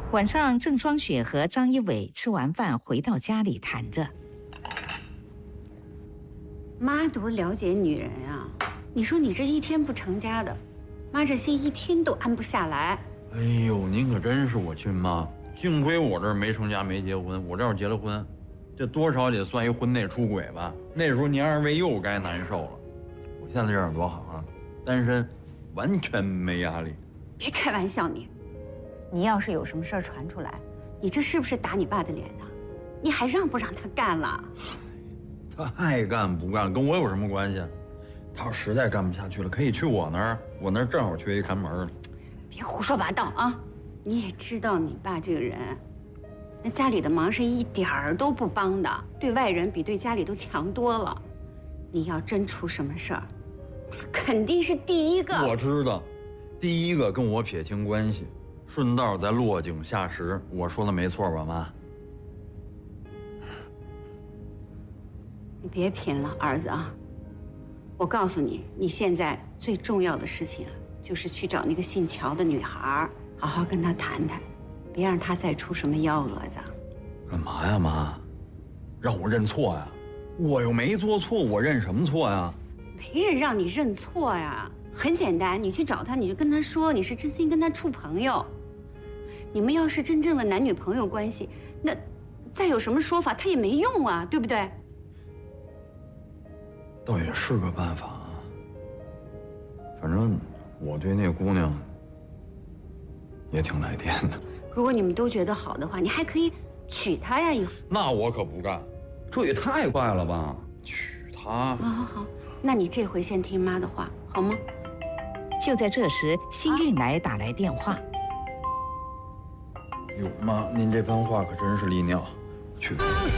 晚上，郑双雪和张一伟吃完饭回到家里谈着。 妈多了解女人啊！你说你这一天不成家的，妈这心一天都安不下来。 哎呦，您可真是我亲妈！幸亏我这儿没成家没结婚，我这要结了婚，这多少也算一婚内出轨吧。那时候您二位又该难受了。我现在这样多好啊，单身，完全没压力。 别开玩笑你要是有什么事儿传出来，你这是不是打你爸的脸呢？你还让不让他干了？ 他爱干不干跟我有什么关系？他要实在干不下去了，可以去我那儿，我那儿正好缺一看门的。 别胡说八道啊！你也知道你爸这个人，那家里的忙是一点儿都不帮的，对外人比对家里都强多了。你要真出什么事儿，他肯定是第一个。 我知道，第一个跟我撇清关系，顺道再落井下石。我说的没错吧，妈？ 你别贫了，儿子啊！我告诉你，你现在最重要的事情啊，就是去找那个姓乔的女孩，好好跟她谈谈，别让她再出什么幺蛾子。 干嘛呀，妈？让我认错呀？我又没做错，我认什么错呀？ 没人让你认错呀，很简单，你去找她，你就跟她说你是真心跟她处朋友。你们要是真正的男女朋友关系，那再有什么说法，她也没用啊，对不对？ 倒也是个办法啊。反正我对那姑娘也挺来电的。 如果你们都觉得好的话，你还可以娶她呀，以后。 那我可不干， 这也太快了吧！ 娶她。 好，那你这回先听妈的话，好吗？ 就在这时，辛运来打来电话。 哟，妈，您这番话可真是利尿，去。